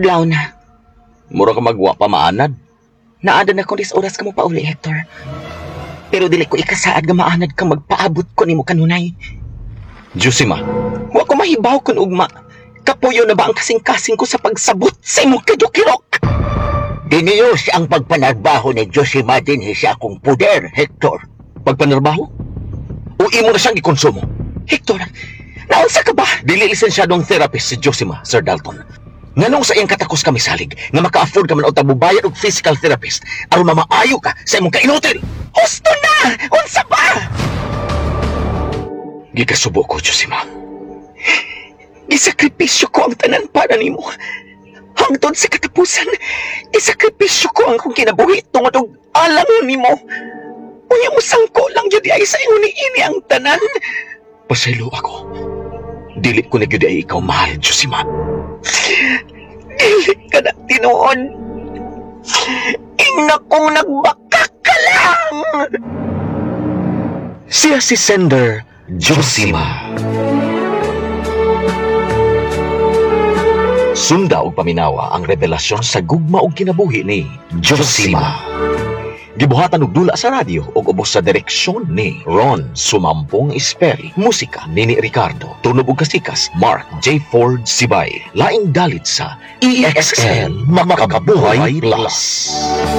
adlaw na. Mura ka magwa pa maanad. Naadan akong oras ka mo pa uli, Hector. Pero dili ko ikasaad nga maanad ka magpaabot ko nimo kanunay. Josima, Wa ko mahibaw kun ugma. Kapuyo na ba ang kasing-kasing ko sa pagsabot sa imong kadukirok? Diniyos ang pagpanarbaho ni Josima dinhi sa akong puder, Hector. pagpanarbaho? O imo na siyang ikonsumo? Hector, naunsa ka ba? Dili lisensyadong therapist si Josima, Sir Dalton. Nganong sa iyang katakos kami salig nga maka-afford ka man o tabubayad og physical therapist aron mamaayo ka sa imong kainutil? Husto na! Unsa ba? Gikasubo ko, Josima. Isakripisyo ko ang tanan para nimo. Hangtod sa katapusan, isakripisyo ko ang kong kinabuhi tungod og alang nimo. Unya mo sangko lang jud ay sa ingon ini ang tanan. Pasaylo ako. Dili ko na gyud ay ikaw mahal, Josima. Dili ka na tinuod. Ingna kong nagbakak ka lang. Siya si Sender Josima. Sunda og paminawa ang revelasyon sa gugma og kinabuhi ni Josima. Gibuhatan og dula sa radyo ug ubos sa direksyon ni Ron Sumampong Esperi. Musika ni Ricardo. Tunog og kasikas Mark J. Ford Sibay. Laing dalit sa EXL Makakabuhay Plus.